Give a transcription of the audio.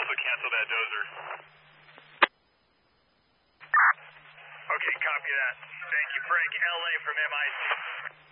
also cancel that dozer. Okay, copy that. Thank you, Frank. LA from MIC.